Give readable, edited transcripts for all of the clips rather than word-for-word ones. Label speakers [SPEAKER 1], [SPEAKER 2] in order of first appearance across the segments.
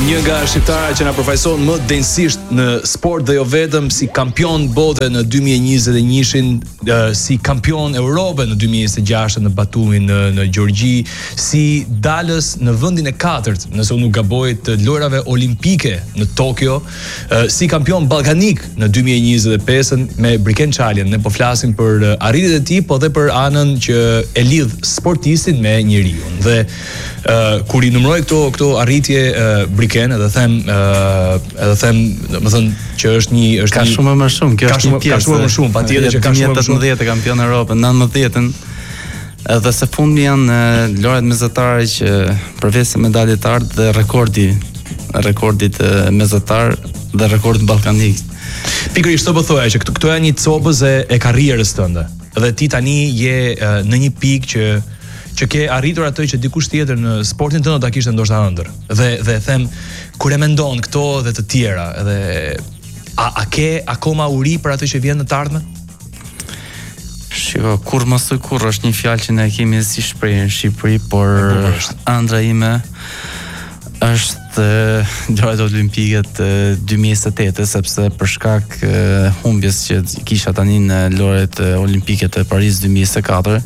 [SPEAKER 1] Një nga shqiptarët që na përfaqëson më denjësisht në sport dhe jo vetëm si kampion bote në 2021-shin, si kampion Europe në 2026 në Batumi në Gjergji, si dalës në vendin e 4, nëse unë nuk gaboj, të lojrave olimpike në Tokyo, si kampion ballkanik në 2025 me Briken Çalien. Ne po flasim për arritjet e tij, po dhe për anën që e lidh sportistin me njeriu. Dhe kur i numëroj këto arritje Briken, edhe them, domethënë që është
[SPEAKER 2] ka shumë më shumë, kjo është një pjesë.
[SPEAKER 1] Ka shumë më shumë, patjetër që ka shumë më shumë.
[SPEAKER 2] 18 kampion Europë, 19-ën. Edhe së fundi janë lojrat mesatar që përveç se medaljet të ardh dhe rekordit mesatar dhe rekordit ballkanik.
[SPEAKER 1] Pikërisht të thoya që këto janë një copës e karrierës tënde. Dhe ti tani je në një pikë që ke arritur atë që dikush tjetër në sportin tënd do ta kishte ndoshta ëndër. Dhe them, kur e mendon këto dhe të tjera, edhe a ke akoma uri për atë që vjen në të ardhmen?
[SPEAKER 2] Shiko, kur është një fjalë që ne kemi si shprehje në Shqipëri, por ëndra ime është lojrat olimpike të 2028, sepse për shkak humbjes që kisha tani në lojrat olimpike të Paris 2024,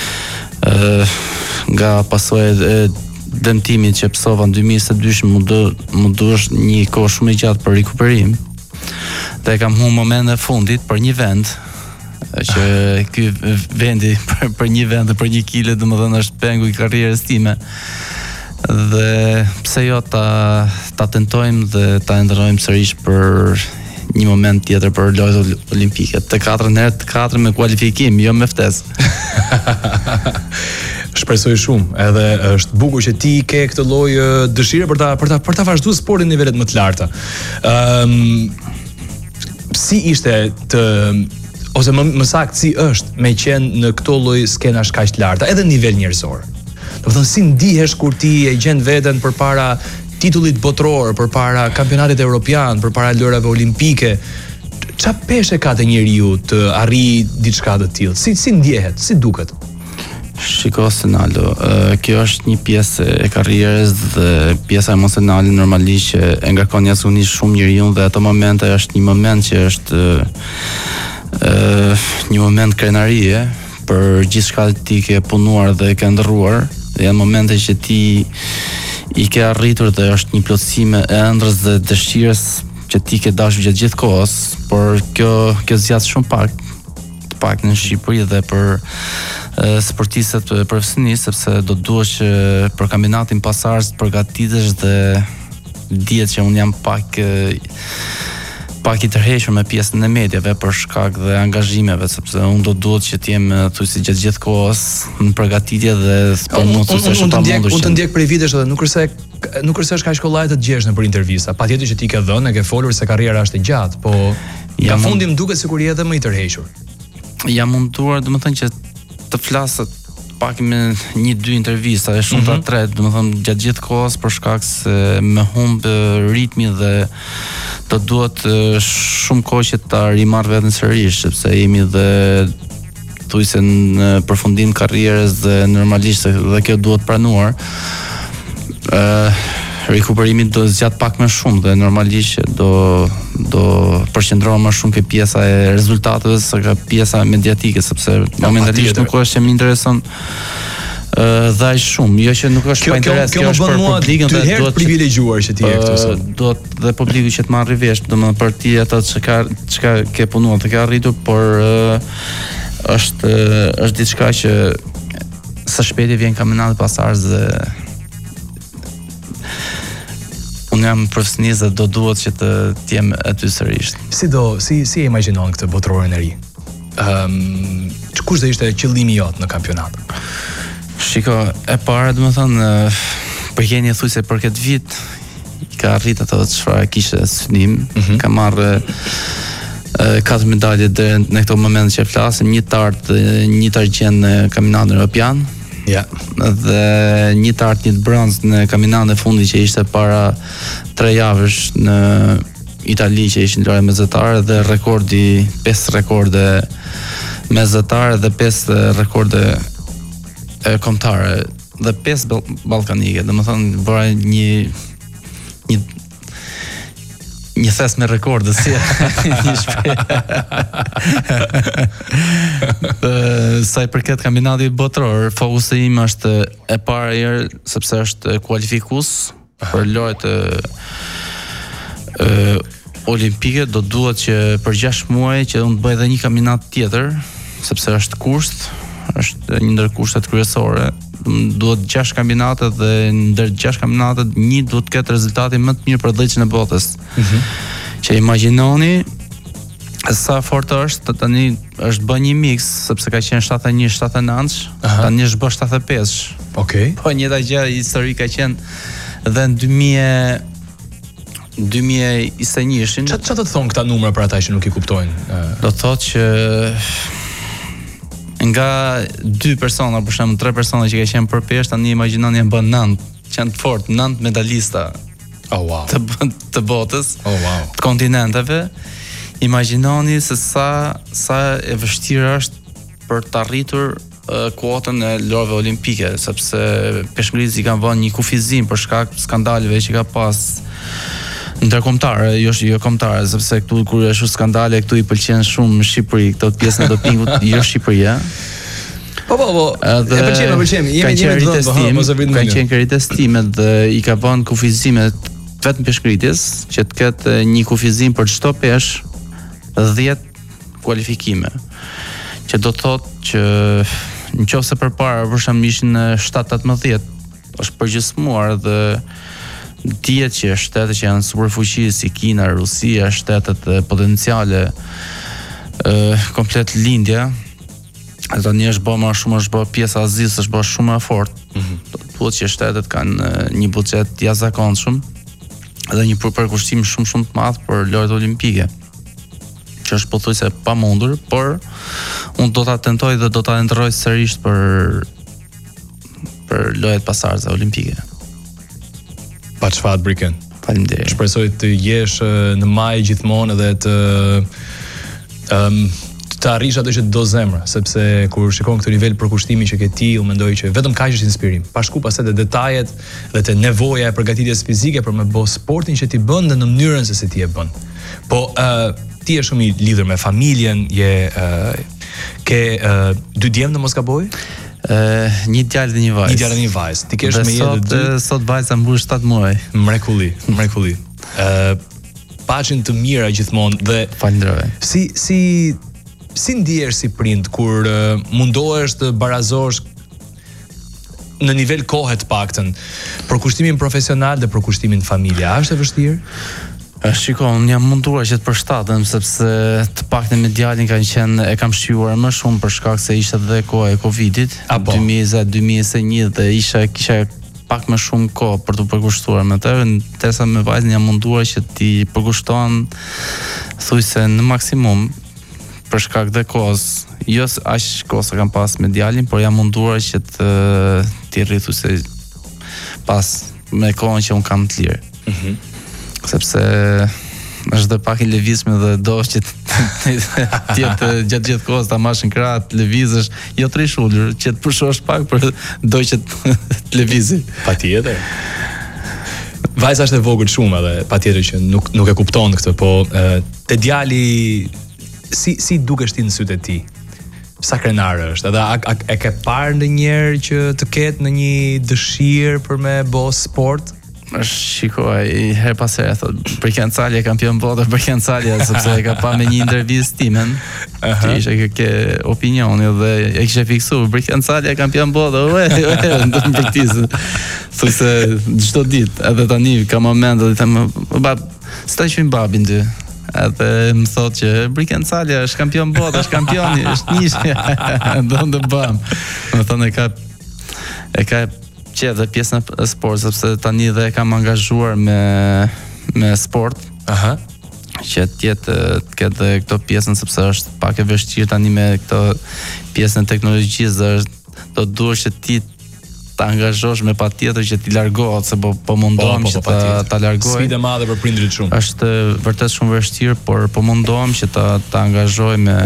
[SPEAKER 2] nga pasojat e dëmtimit që psova në 2022 më duhesh një kohë shumë e gjatë për rikuperim. Dhe kam humbur momentin e fundit për një vend që ky vendi për një vend dhe për një kile, domethënë është pengu i karrierës time. Dhe pse jo ta tentojmë dhe ta ndërrojmë sërish për një moment tjetër për lojrat olimpike. Të 4 me kualifikim, jo me ftesë.
[SPEAKER 1] Shpresoj shumë, edhe është bukur që ti ke këtë lloj dëshire për ta vazhduar sportin në nivelet më të larta. Si ishte ose më saktë si është me qenë në këto lloj skenash kaq të larta, edhe në nivel njerëzor. Domethënë si ndihesh kur ti e gjen veten përpara titullit botror, përpara kampionatit evropian, përpara lojrave olimpike? Çfarë peshe ka te njeriu të arrijë diçka të tillë? Si ndjehet, si duket?
[SPEAKER 2] Shiko, Senaldo, kjo është një pjesë e karrierës dhe pjesa emocionale normalisht që e ngarkon jashtëzakonisht shumë njeriu, dhe ato momente është një moment që është një moment krenarie për gjithçka ti ke punuar dhe ke ndërruar. Dhe janë momente që ti i ke arritur dhe është një plotësim e ëndrës dhe dëshirës që ti ke dashur gjatë gjithë kohës, por kjo zgjat shumë pak në Shqipëri dhe për sportistët profesionistë, sepse do duhesh që për kampionatin pasardhës të përgatitesh dhe dihet që unë jam pak i tërhequr me pjesën e mediave për shkak dhe angazhimeve, sepse unë do duhet që të jem thuajse gjatë gjithë kohës në përgatitje dhe për mua është pa mundur.
[SPEAKER 1] Unë të ndjek prej vitesh edhe nuk është kaq kollaj të djesh në për intervista. Patjetër që ti ke dhënë, ke folur se karriera është e gjatë, po nga fundi më duket sikur je edhe më i tërhequr.
[SPEAKER 2] Jam munduar, domethënë që të flas pak me 1-2 intervista, e shumë ta tret, domethënë gjatë gjithë kohës, për shkak se më humb ritmi dhe do duhet shumë kohë që ta rimarr veten sërish, sepse jemi dhe thuajse në përfundim të karrierës dhe normalisht dhe kjo duhet pranuar. Rikuperimi do zgjat pak më shumë dhe normalisht do përqendrohem më shumë ke pjesa e rezultateve se ka pjesa mediatike, sepse momentalisht nuk është që më intereson dhe aq shumë, jo që nuk është pa interes, kjo është për publikun dhe
[SPEAKER 1] duhet të privilegjuar që ti je këtu.
[SPEAKER 2] Duhet dhe publiku që të marrë vesh, domethënë për ti ato çka ke punuar, të ke arritur, por është diçka që së shpejti vjen kampionati pasardhës dhe unë jam profesionist dhe do duhet që të jem aty sërish.
[SPEAKER 1] Si e imagjinon këtë botrorin e ri? Kush do ishte qëllimi jot në kampionat?
[SPEAKER 2] Shiko, e para domethënë përgjendje thuajse për këtë vit ka arrit ato çfarë kishte synim, ka marrë 4 medalje deri në këtë moment që flasim, një të artë dhe një të argjend në kampionatin evropian.
[SPEAKER 1] Ja.
[SPEAKER 2] Dhe një të artë, një të bronzë në kampionatin e fundit që ishte para 3 javësh në Itali, që ishin lojra mesatare, dhe 5 rekorde mesatare dhe 5 rekorde kombëtare dhe 5 ballkanike. Domethënë bëra një Një thes me rekorde, si një sa i përket kampionatit botror, fokusi im është e para herë sepse është kualifikues për lojët olimpike, do duhet që për 6 muaj që unë të bëj edhe një kampionat tjetër, sepse është kusht, është një ndër kushtet kryesore. Duhet 6 kampionate dhe ndër 6 kampionate një duhet të ketë rezultatin më të mirë për 10 e botës. Që imagjinoni sa fort është, tani është bën një mix, sepse ka qenë 71-79, tani është bë 75.
[SPEAKER 1] Okej.
[SPEAKER 2] Po njëta gjë historike ka qenë dhe në 2021-shin.
[SPEAKER 1] Çfarë do të thonë këta numra për ata që nuk i kuptojnë?
[SPEAKER 2] Do të thotë që nga 2 persona, për shembull 3 persona që ka qenë përpesh, tani imagjinoni janë bën 9, janë të fortë, 9 medalista.
[SPEAKER 1] Oh wow.
[SPEAKER 2] Të botës.
[SPEAKER 1] Oh wow.
[SPEAKER 2] Të kontinenteve. Imagjinoni se sa e vështirë është për të arritur kuotën e lojëve olimpike, sepse peshmëritë i kanë vënë një kufizim për shkak të skandaleve që ka pas ndërkombëtare, jo kombëtare, sepse këtu kur është skandale, këtu i pëlqen shumë në Shqipëri, këto pjesën e dopingut, jo Shqipëria.
[SPEAKER 1] Po. E pëlqem.
[SPEAKER 2] Ka qenë kritestimet dhe i ka bën kufizimet vetëm peshkritjes, që të ketë një kufizim për çdo peshë 10 kualifikime. Që do të thotë që nëse përpara për shembull ishin 7-18, është përgjithësuar dhe dihet që shtetet që janë superfuqi si Kina, Rusia, shtetet potenciale komplet lindja, tani është bë më shumë, është bë pjesa e Azisë, është bë shumë më fort. Duhet që shtetet kanë një buxhet jashtëzakonshëm dhe një përkushtim shumë të madh për lojët olimpike, që është pothuajse e pamundur, por unë do ta tentoj dhe do ta ndërroj sërish për lojët pasardhëse olimpike.
[SPEAKER 1] Pa çfarë Briken.
[SPEAKER 2] Faleminderit.
[SPEAKER 1] Shpresoj të jesh në maj gjithmonë edhe të arrish atë që do zemra, sepse kur shikon këtë nivel përkushtimi që ke ti, unë mendoj që vetëm kaq është inspirim. Pa shku pastaj te detajet dhe te nevoja e përgatitjes fizike për me bë sportin që ti bën dhe në mënyrën se si ti e bën. Po ti je shumë i lidhur me familjen, ke 2 djemë në mos gaboj?
[SPEAKER 2] Një djalë dhe një vajzë.
[SPEAKER 1] Një djalë dhe një vajzë. Ti kesh me jetë
[SPEAKER 2] sot vajza mbush 7 muaj.
[SPEAKER 1] Mrekulli. Paqen të mira gjithmonë dhe
[SPEAKER 2] falenderoj.
[SPEAKER 1] Si ndihesh si prind kur mundohesh të barazosh në nivel kohe të paktën përkushtimin profesional dhe përkushtimin familje? A është e vështirë?
[SPEAKER 2] Shiko, unë jam munduar që të përshtatem, sepse të paktën me djalin kam shqyuar më shumë për shkak se ishte dhe koha e Covidit, 2020-2021 dhe kisha pak më shumë kohë për të përkushtuar me të, ndërsa me vajzën jam munduar që ti përkushtohen thujse në maksimum për shkak dhe kohës. Jo aq kohë sa kam pas me djalin, por jam munduar që të rritu se pas me kohën që unë kam të lirë. Sepse është dhe pak i lëvizshme dhe do që gjatë gjithë kohës ta marrësh në krah të lëvizësh, jo të rish ulur, që të pushosh pak për do që të lëvizi.
[SPEAKER 1] Patjetër. Vajza është e vogël shumë edhe patjetër që nuk e kupton këtë, po te djali si dukesh ti në sytë e tij? Sa krenar është? Edhe e ke parë ndonjëherë që të ketë në një dëshirë për me bë sport?
[SPEAKER 2] Shikoj, her pas herë thot, Briken Calja kampion bote, Briken Calja, sepse e ka pa me një intervistë timen, që ishte ke opinioni dhe e kishe fiksu, Briken Calja kampion bote, në përtisë. Thuj se çdo ditë, edhe tani ka momente dhe them, bab, s'ta qujmë babin ty. Edhe më thot që Briken Calja është kampion bote, është kampioni, është njështë, do në bëm. Më thonë e ka që edhe pjesën e sport, sepse tani dhe kam angazhuar me sport, që të ketë këto pjesën, sepse është pak e vështirë tani me këto pjesën e teknologjisë, dhe do duhet që ti të angazhosh me patjetër që ti largohet, se po mundohem që ta largoj.
[SPEAKER 1] Sfidë e madhe për prindrit shumë.
[SPEAKER 2] Është vërtet shumë vështirë, por po mundohem që ta angazhoj me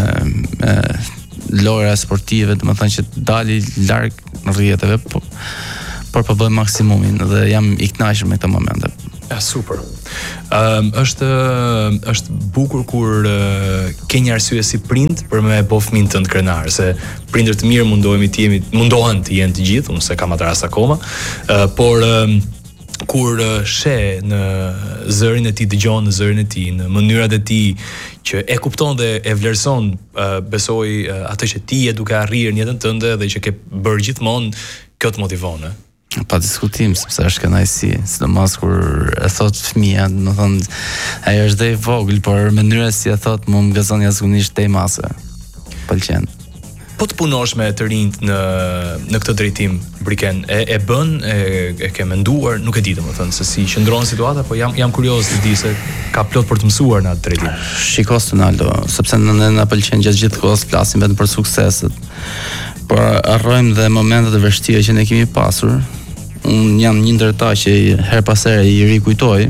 [SPEAKER 2] lojra sportive, domethënë që të dali larg në rrjeteve, por po bëj maksimumin dhe jam i kënaqur me këtë momente.
[SPEAKER 1] Super. Është bukur kur ke një arsye si prind për me bo fëmin tënd krenar, se prindër të mirë mundohen të jenë të gjithë, unë se kam atë rast akoma, por kur she në zërin e tij, dëgjon në zërin e tij, në mënyrat e tij që e kupton dhe e vlerëson, besoj atë që ti je duke arrirë në jetën tënde dhe që ke bërë gjithmonë, kjo të motivon,
[SPEAKER 2] Pa diskutim, sepse është kënaqësi, sidomos kur e thot fëmia, do të thonë, ai është dhe i vogël, por mënyra si e thot më gëzon jashtëzakonisht te mase. Pëlqen.
[SPEAKER 1] Po të punosh me të rinjt në këtë drejtim, Briken, e bën, e ke menduar, nuk e di domethënë se si qëndron situata, po jam kurioz të di se ka plot për të mësuar në atë drejtim.
[SPEAKER 2] Shiko Ronaldo, sepse na pëlqen gjatë gjithë kohës flasim vetëm për sukseset, por harrojmë dhe momentet e vështira që ne kemi pasur. Unë jam një ndër ata që her pas here i rikujtoj.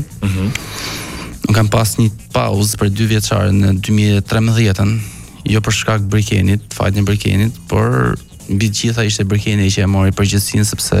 [SPEAKER 2] Unë kam pas një pauzë për 2 vjeçare në 2013-ën, jo për shkak të Brikenit, fajtin e Brikenit, por mbi të gjitha ishte Brikeni që e mori përgjegjësinë, sepse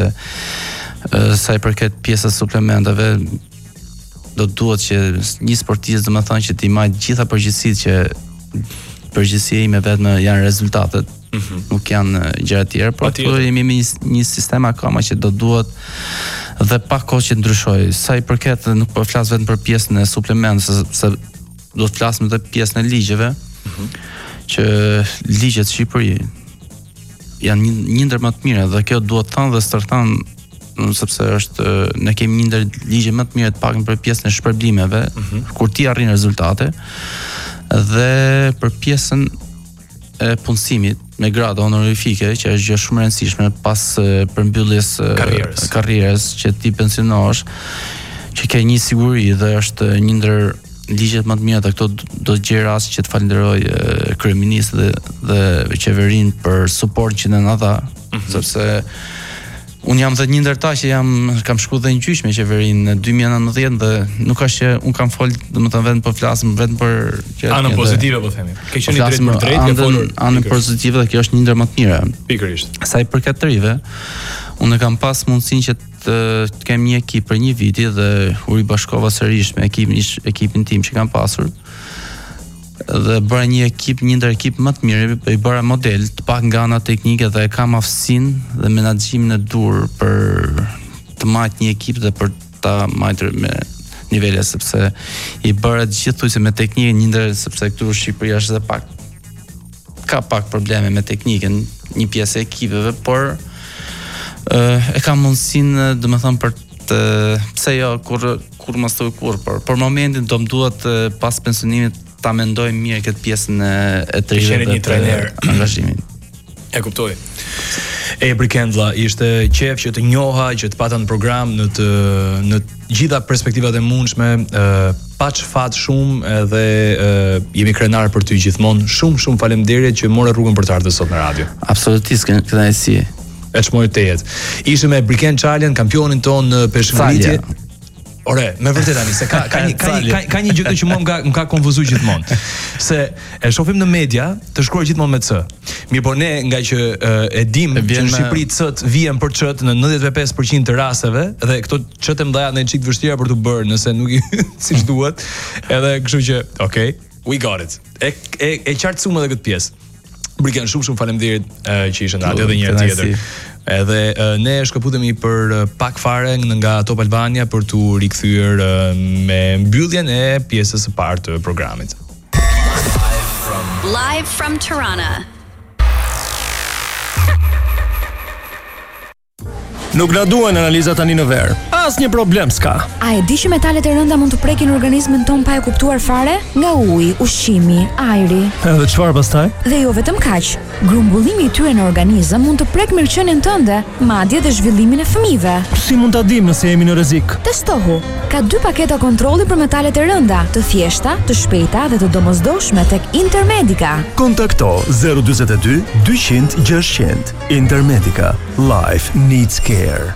[SPEAKER 2] sa i përket pjesës suplementave, do duhet që një sportist domethënë që ti marrë gjitha përgjegjësitë, që përgjegjësia ime vetëm janë rezultatet. Nuk janë gjëra të tjera, por jemi me një sistem akoma që do duhet dhe pak kohë që ndryshoj. Sa i përket, nuk po flas vetëm për pjesën e suplementeve, se do të flas më të pjesën e ligjeve, që ligjet në Shqipëri janë një ndër më të mira, dhe kjo duhet thënë dhe stërtan, sepse ne kemi një ndër ligje më të mira të pakën për pjesën e shpërblimeve, kur ti arrin rezultate, dhe për pjesën e punësimit me grada honorifike, që është gjë shumë e rëndësishme pas përmbylljes karrierës, që ti pensionohesh, që ke një siguri dhe është një ndër ligjet më të mira. Këto do të gjej rast që të falenderoj kryeministin dhe qeverinë për suport që na dha, sepse unë jam dhe një ndër ta që kam shkuar dhe në gjyq me qeverinë në 2019 dhe nuk ka që unë kam fol, domethënë vetëm po flasim vetëm për
[SPEAKER 1] anën pozitive, po themi. Ke qenë drejt për drejt, ke folur
[SPEAKER 2] anën pozitive, dhe kjo është një ndër më të mira.
[SPEAKER 1] Pikërisht.
[SPEAKER 2] Sa i përket të rive, unë kam pas mundësinë që të kem një ekip për një viti dhe u ribashkova sërish me ekipin tim që kam pasur. Dhe bëra një ndër ekip më të mirë, i bëra model të pak nga ana teknike dhe kam aftësinë dhe menaxhimin e dur për të marrë një ekip dhe për ta marrë me nivele, sepse i bëra gjithsesi me teknikën, një ndër, sepse këtu në Shqipëri është edhe ka pak probleme me teknikën, një pjesë e ekipeve, por e kam mundësinë, domethënë, për të pse jo kur mos të kur, por për momentin do më duhet pas pensionimit ta mendoj mirë këtë pjesën e të rive dhe të angazhimin.
[SPEAKER 1] E kuptoj. Brikendlla, ishte qef që të njoha, që të pata në program në gjitha perspektivat e mundshme, pa çfat shumë edhe jemi krenar për ty gjithmonë. Shumë faleminderit që morë rrugën për të ardhur sot në radio.
[SPEAKER 2] Absolutisht, kënaqësi.
[SPEAKER 1] E çmoj tejet. Ishte me Briken Çalën, kampionin ton në peshqëngritje. Ore, me vërtet tani se ka një gjë që më ka konfuzuar gjithmonë. Se e shohim në media të shkruar gjithmonë me C. Mirë, po ne nga që e dim që në Shqipëri C-t vjen për ç në 95% të rasteve dhe këto ç-të mëdha janë çik vështira për të bërë nëse nuk i siç duhet. Edhe kështu që, okay, we got it. E qartësuam edhe këtë pjesë. Briken, shumë faleminderit që ishe në radio edhe një herë tjetër. Edhe ne shkëputemi për pak fare nga Top Albania për t'u rikthyer me mbylljen e pjesës së parë të programit.
[SPEAKER 3] Live from Tirana.
[SPEAKER 4] Nuk na duan analiza tani në verë. Asnjë problem s'ka.
[SPEAKER 5] A e di që metalet e rënda mund të prekin organizmin ton pa e kuptuar fare? Nga uji, ushqimi, ajri.
[SPEAKER 4] Edhe çfarë pastaj?
[SPEAKER 5] Dhe jo vetëm kaq. Grumbullimi i tyre në organizëm mund të prek mirëqenien tënde, madje dhe zhvillimin e fëmijëve.
[SPEAKER 4] Si mund ta dim nëse jemi në rrezik?
[SPEAKER 5] Testohu. Ka 2 paketa kontrolli për metalet e rënda, të thjeshta, të shpejta dhe të domosdoshme tek Intermedica.
[SPEAKER 6] Kontakto 042 200 600. Intermedica. Life needs care.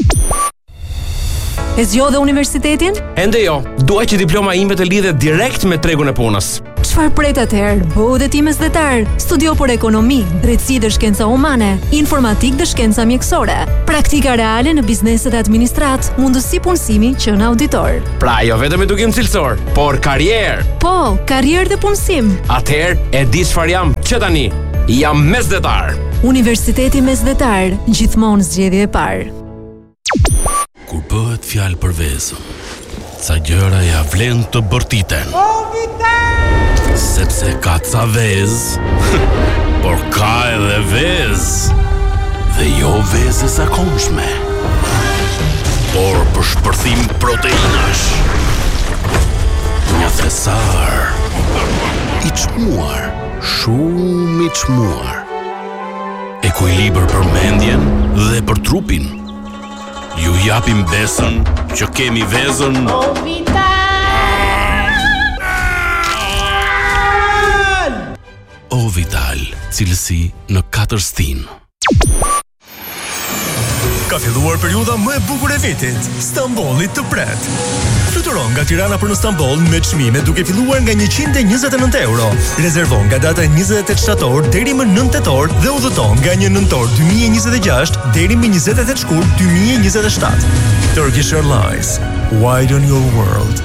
[SPEAKER 7] E zgjodhe universitetin?
[SPEAKER 8] Ende jo, duaj që diploma ime të lidhet direkt me tregun e punës.
[SPEAKER 3] Çfarë pret atëherë? Bëu dhe ti mesdhetar. Studio për ekonomi, drejtësi dhe shkenca humane, informatik dhe shkenca mjekësore, praktika reale në bizneset e administrat, mundësi punësimi që në auditor.
[SPEAKER 7] Pra jo vetëm edukim cilësor, por karrierë.
[SPEAKER 3] Po, karrierë dhe punësim.
[SPEAKER 7] Atëherë e di çfarë jam që tani. Jam mesdhetar.
[SPEAKER 3] Universiteti Mesdhetar, gjithmonë zgjedhje e parë.
[SPEAKER 8] Kur bëhet fjalë për vezën, ca gjëra ja vlen të bërtiten. Sepse ka ca vezë, por ka edhe vezë. Dhe jo vezë e zakonshme, por për shpërthim proteinash. Një thesar i çmuar, shumë i çmuar. Ekuilibër për mendjen dhe për trupin. Ju japim besën që kemi vezën O Vital, cilësi në 4 stin.
[SPEAKER 6] Ka filluar periudha më e bukur e vitit. Stambolli të pret. Fluturon nga Tirana për në Stamboll me çmime duke filluar nga 129 euro. Rezervon nga data 28 shtator deri më 9 tetor dhe udhëton nga 1 nëntor 2026 deri më 28 shkurt 2027. Turkish Airlines. Widen your world.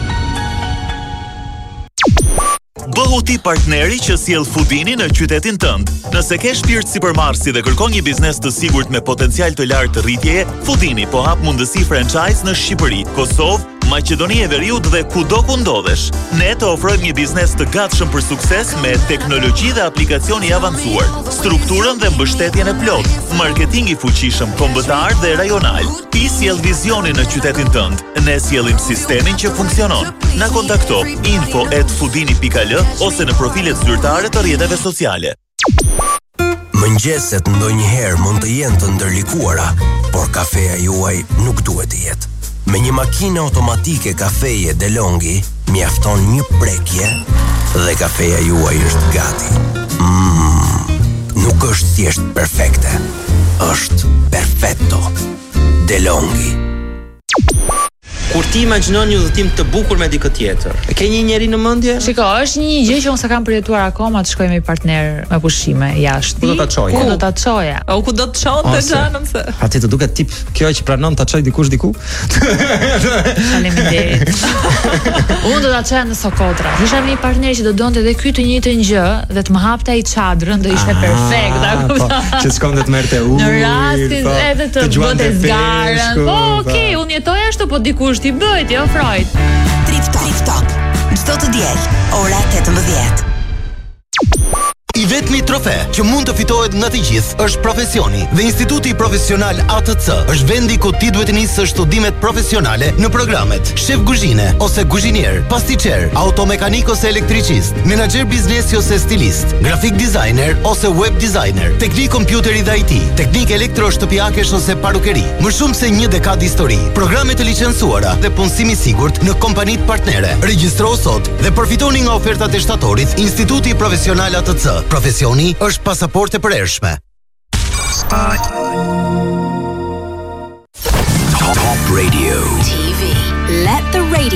[SPEAKER 9] Bëhu ti partneri që sjell Foodini në qytetin tënd. Nëse ke shpirt sipërmarrësi dhe kërkon një biznes të sigurt me potencial të lartë të rritjeje, Foodini po hap mundësi franchise në Shqipëri, Kosovë, Maqedoni e Veriut dhe kudo ku ndodhesh. Ne të ofrojmë një biznes të gatshëm për sukses me teknologji dhe aplikacion i avancuar, strukturën dhe mbështetjen e plotë, marketing i fuqishëm kombëtar dhe rajonal. Ti sjell vizionin në qytetin tënd. Ne sjellim sistemin që funksionon. Na kontakto info@foodini.al ose në profilet zyrtare të rrjeteve sociale.
[SPEAKER 10] Mëngjeset ndonjëherë mund të jenë të ndërlikuara, por kafeja juaj nuk duhet të jetë. Me një makinë automatike kafeje DeLonghi, mjafton një prekje dhe kafeja juaj është gati. Nuk është thjesht perfekte, është perfetto. DeLonghi.
[SPEAKER 11] Kur ti imagjinon një udhëtim të bukur me dikë tjetër, e ke një njeri në mendje?
[SPEAKER 12] Shiko, është një gjë që unë s'kam përjetuar akoma të shkoj me partner me pushime jashtë.
[SPEAKER 11] Ku do ta çoje?
[SPEAKER 12] Ku do ta çoja?
[SPEAKER 13] O ku do të çonte xhanëm se.
[SPEAKER 11] Atë të duket tip kjo që pranon ta çoj dikush diku.
[SPEAKER 12] Faleminderit. Unë do ta çoja në Sokotra. Isha me një partner që do donte edhe ky të njëjtën gjë dhe të më hapte ai çadrën, do ishte perfekt, a kupton?
[SPEAKER 11] Që s'kam të merrte ujë.
[SPEAKER 12] Në rastin edhe të bëte zgarën. Po, okay, unë jetoj ashtu, po dikush ti bëjt, jo frojt.
[SPEAKER 14] Trip Talk. Çdo të diel, ora 18.
[SPEAKER 15] I vetmi trofe që mund të fitohet nga të gjithë është profesioni dhe Instituti Profesional ATC është vendi ku ti duhet të nisësh studimet profesionale në programet shef kuzhine ose kuzhinier, pastiçer, automekanik ose elektricist, menaxher biznesi ose stilist, grafik designer ose web designer, teknik kompjuteri dhe IT, teknik elektroshtëpiakesh ose parukeri. Më shumë se një dekadë histori, programe të licencuara dhe punësimi i sigurt në kompanitë partnere. Regjistrohu sot dhe përfitoni nga ofertat e shtatorit Instituti Profesional ATC. Profesioni është pasaportë e përhershme.
[SPEAKER 10] Top Radio.
[SPEAKER 14] TV. Let the radio